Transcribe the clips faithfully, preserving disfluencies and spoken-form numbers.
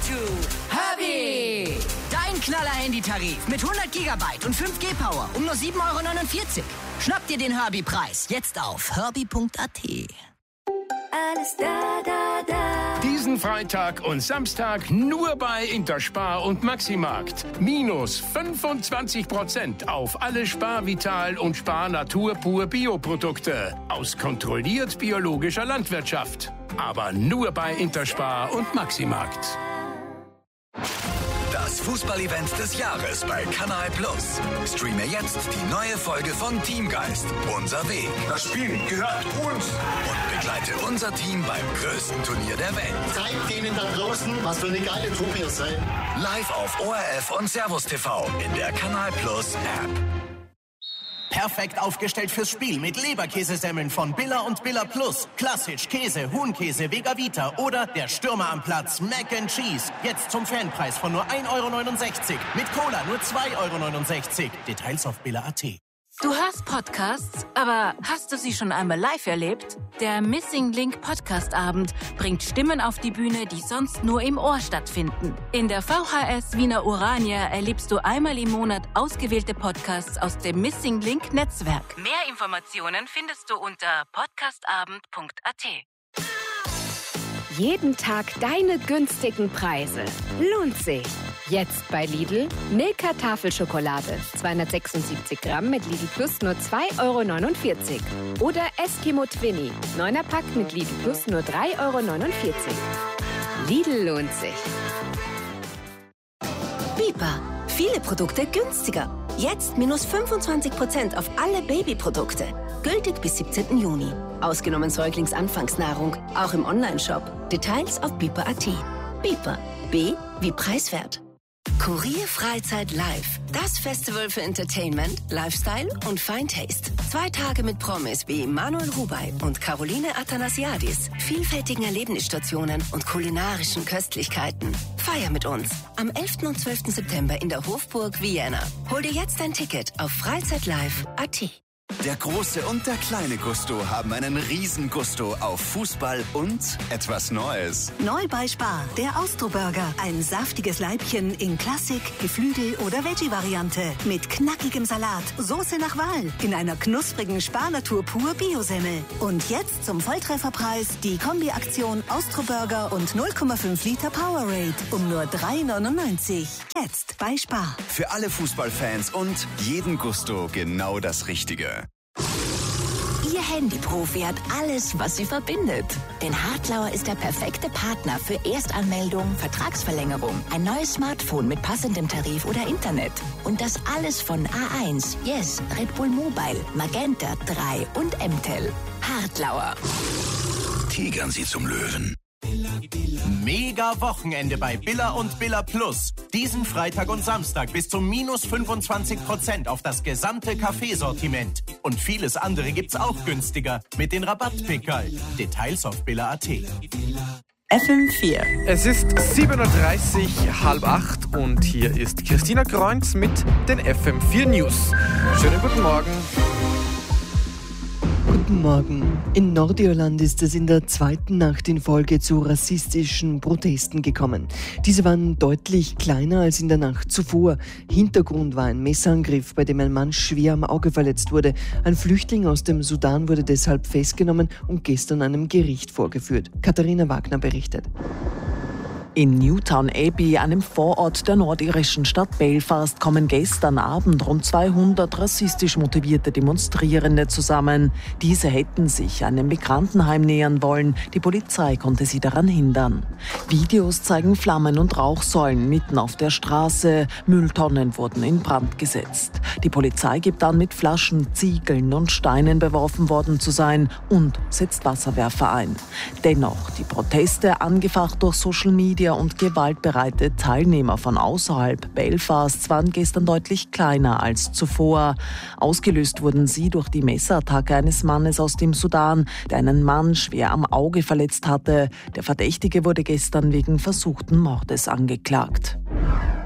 to Herbie. Dein Knaller-Handytarif mit hundert Gigabyte und fünf G Power um nur sieben Euro neunundvierzig. Schnapp dir den Herbie-Preis jetzt auf herbie punkt a t. Alles da, da, da. Diesen Freitag und Samstag nur bei Interspar und Maximarkt. Minus fünfundzwanzig Prozent auf alle Spar Vital und Spar Natur pur Bioprodukte aus kontrolliert biologischer Landwirtschaft. Aber nur bei Interspar und Maximarkt. Das Fußballevent des Jahres bei Kanal Plus. Streame jetzt die neue Folge von Teamgeist. Unser Weg. Das Spiel gehört uns. Und begleite unser Team beim größten Turnier der Welt. Zeigt denen da draußen, was für eine geile Truppe ihr seid. Live auf O R F und Servus T V in der Kanal Plus App. Perfekt aufgestellt fürs Spiel mit Leberkäsesemmeln von Billa und Billa Plus. Klassisch, Käse, Huhnkäse, Vega Vita oder der Stürmer am Platz Mac and Cheese. Jetzt zum Fanpreis von nur ein Euro neunundsechzig. Mit Cola nur zwei Euro neunundsechzig. Details auf billa punkt a t. Du hörst Podcasts, aber hast du sie schon einmal live erlebt? Der Missing Link Podcast Abend bringt Stimmen auf die Bühne, die sonst nur im Ohr stattfinden. In der V H S Wiener Urania erlebst du einmal im Monat ausgewählte Podcasts aus dem Missing Link Netzwerk. Mehr Informationen findest du unter podcastabend punkt a t. Jeden Tag deine günstigen Preise. Lohnt sich. Jetzt bei Lidl Milka Tafelschokolade. zweihundertsechsundsiebzig Gramm mit Lidl Plus nur zwei Euro neunundvierzig. Oder Eskimo Twinny. neuner Pack mit Lidl Plus nur drei Euro neunundvierzig. Lidl lohnt sich. Bipa. Viele Produkte günstiger. Jetzt minus fünfundzwanzig Prozent auf alle Babyprodukte. Gültig bis siebzehnten Juni. Ausgenommen Säuglingsanfangsnahrung. Auch im Onlineshop. Details auf bipa punkt a t. Bipa. B wie preiswert. Kurier Freizeit Live. Das Festival für Entertainment, Lifestyle und Fine Taste. Zwei Tage mit Promis wie Manuel Rubey und Caroline Athanasiadis. Vielfältigen Erlebnisstationen und kulinarischen Köstlichkeiten. Feier mit uns. Am elften und zwölften September in der Hofburg Vienna. Hol dir jetzt ein Ticket auf freizeitlive punkt a t. Der große und der kleine Gusto haben einen riesen Gusto auf Fußball und etwas Neues. Neu bei Spar, der Austro-Burger. Ein saftiges Leibchen in Klassik, Geflügel- oder Veggie-Variante. Mit knackigem Salat, Soße nach Wahl. In einer knusprigen Spar-Natur pur Bio-Semmel. Und jetzt zum Volltrefferpreis die Kombi-Aktion Austro-Burger und null Komma fünf Liter Powerade. Um nur drei Euro neunundneunzig. Jetzt bei Spar. Für alle Fußballfans und jeden Gusto genau das Richtige. Ihr Handyprofi hat alles, was sie verbindet. Denn Hartlauer ist der perfekte Partner für Erstanmeldung, Vertragsverlängerung, ein neues Smartphone mit passendem Tarif oder Internet. Und das alles von A eins, Yes, Red Bull Mobile, Magenta drei und M T E L. Hartlauer. Tigern Sie zum Löwen. Mega Wochenende bei Billa und Billa Plus. Diesen Freitag und Samstag bis zum minus fünfundzwanzig Prozent auf das gesamte Kaffeesortiment. Und vieles andere gibt's auch günstiger mit den Rabattpickerl. Details auf billa punkt a t. F M vier. Es ist sieben Uhr dreißig, halb acht und hier ist Christina Kreunz mit den F M vier News. Schönen guten Morgen. Guten Morgen. In Nordirland ist es in der zweiten Nacht in Folge zu rassistischen Protesten gekommen. Diese waren deutlich kleiner als in der Nacht zuvor. Hintergrund war ein Messerangriff, bei dem ein Mann schwer am Auge verletzt wurde. Ein Flüchtling aus dem Sudan wurde deshalb festgenommen und gestern einem Gericht vorgeführt. Katharina Wagner berichtet. In Newtown Abbey, einem Vorort der nordirischen Stadt Belfast, kommen gestern Abend rund zweihundert rassistisch motivierte Demonstrierende zusammen. Diese hätten sich einem Migrantenheim nähern wollen. Die Polizei konnte sie daran hindern. Videos zeigen Flammen und Rauchsäulen mitten auf der Straße. Mülltonnen wurden in Brand gesetzt. Die Polizei gibt an, mit Flaschen, Ziegeln und Steinen beworfen worden zu sein und setzt Wasserwerfer ein. Dennoch, die Proteste, angefacht durch Social Media und gewaltbereite Teilnehmer von außerhalb Belfasts, waren gestern deutlich kleiner als zuvor. Ausgelöst wurden sie durch die Messerattacke eines Mannes aus dem Sudan, der einen Mann schwer am Auge verletzt hatte. Der Verdächtige wurde gestern wegen versuchten Mordes angeklagt.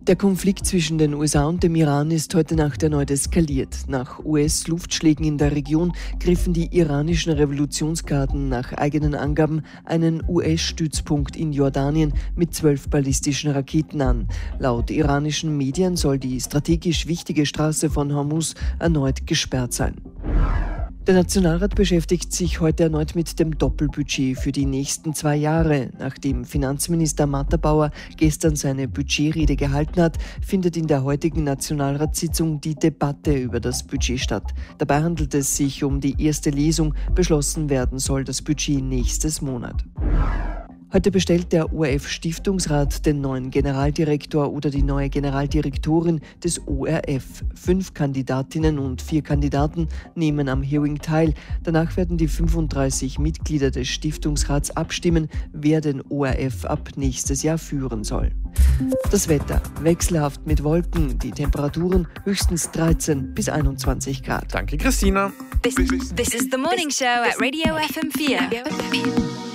Der Konflikt zwischen den U S A und dem Iran ist heute Nacht erneut eskaliert. Nach U S-Luftschlägen in der Region griffen die iranischen Revolutionsgarden nach eigenen Angaben einen U S-Stützpunkt in Jordanien mit zwölf ballistischen Raketen an. Laut iranischen Medien soll die strategisch wichtige Straße von Hormuz erneut gesperrt sein. Der Nationalrat beschäftigt sich heute erneut mit dem Doppelbudget für die nächsten zwei Jahre. Nachdem Finanzminister Matterbauer gestern seine Budgetrede gehalten hat, findet in der heutigen Nationalratssitzung die Debatte über das Budget statt. Dabei handelt es sich um die erste Lesung. Beschlossen werden soll das Budget nächstes Monat. Heute bestellt der O R F-Stiftungsrat den neuen Generaldirektor oder die neue Generaldirektorin des O R F. Fünf Kandidatinnen und vier Kandidaten nehmen am Hearing teil. Danach werden die fünfunddreißig Mitglieder des Stiftungsrats abstimmen, wer den O R F ab nächstes Jahr führen soll. Das Wetter wechselhaft mit Wolken, die Temperaturen höchstens dreizehn bis einundzwanzig Grad. Danke, Christina. This, this is the morning show at Radio F M four.